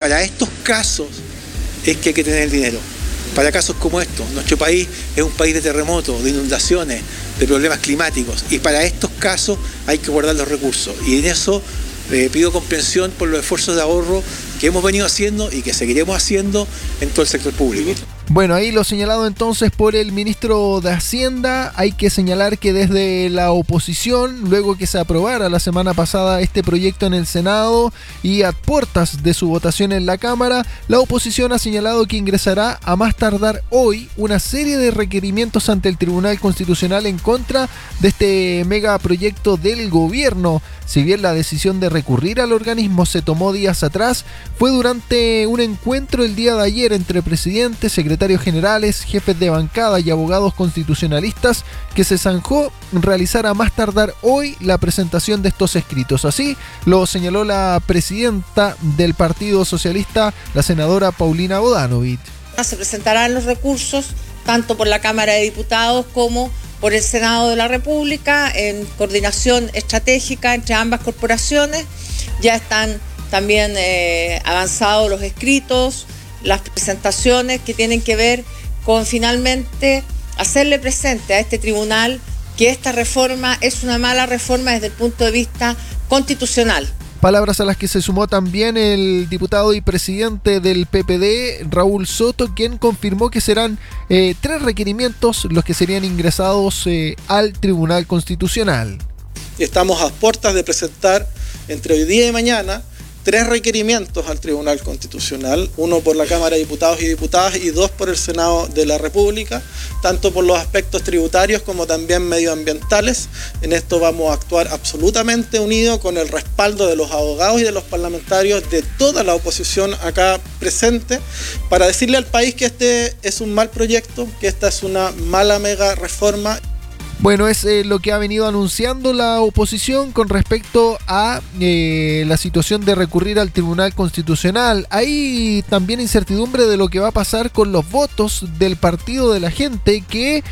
para estos casos es que hay que tener el dinero. Para casos como estos, nuestro país es un país de terremotos, de inundaciones, de problemas climáticos, y para estos casos hay que guardar los recursos. Y en eso pido comprensión por los esfuerzos de ahorro que hemos venido haciendo y que seguiremos haciendo en todo el sector público. Bueno, ahí lo señalado entonces por el ministro de Hacienda. Hay que señalar que desde la oposición, luego que se aprobara la semana pasada este proyecto en el Senado y a puertas de su votación en la Cámara, la oposición ha señalado que ingresará a más tardar hoy una serie de requerimientos ante el Tribunal Constitucional en contra de este megaproyecto del gobierno. Si bien la decisión de recurrir al organismo se tomó días atrás, fue durante un encuentro el día de ayer entre presidentes, secretarios generales, jefes de bancada y abogados constitucionalistas que se zanjó realizar a más tardar hoy la presentación de estos escritos. Así lo señaló la presidenta del Partido Socialista, la senadora Paulina Bodanovich. Se presentarán los recursos tanto por la Cámara de Diputados como por el Senado de la República en coordinación estratégica entre ambas corporaciones. Ya están también avanzados los escritos, las presentaciones que tienen que ver con finalmente hacerle presente a este tribunal que esta reforma es una mala reforma desde el punto de vista constitucional. Palabras a las que se sumó también el diputado y presidente del PPD, Raúl Soto, quien confirmó que serán 3 requerimientos los que serían ingresados al Tribunal Constitucional. Estamos a puertas de presentar entre hoy día y mañana 3 requerimientos al Tribunal Constitucional, uno por la Cámara de Diputados y Diputadas y 2 por el Senado de la República, tanto por los aspectos tributarios como también medioambientales. En esto vamos a actuar absolutamente unidos con el respaldo de los abogados y de los parlamentarios de toda la oposición acá presente, para decirle al país que este es un mal proyecto, que esta es una mala mega reforma. Bueno, es lo que ha venido anunciando la oposición con respecto a la situación de recurrir al Tribunal Constitucional. Hay también incertidumbre de lo que va a pasar con los votos del Partido de la Gente, que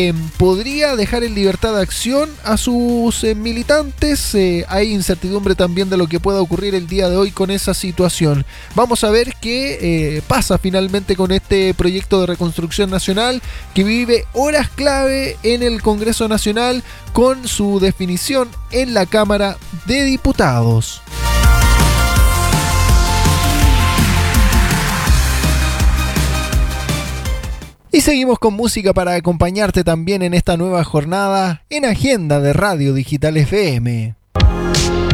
podría dejar en libertad de acción a sus militantes. Hay incertidumbre también de lo que pueda ocurrir el día de hoy con esa situación. Vamos a ver qué pasa finalmente con este proyecto de reconstrucción nacional que vive horas clave en el Congreso Nacional con su definición en la Cámara de Diputados. Y seguimos con música para acompañarte también en esta nueva jornada en Agenda de Radio Digital FM.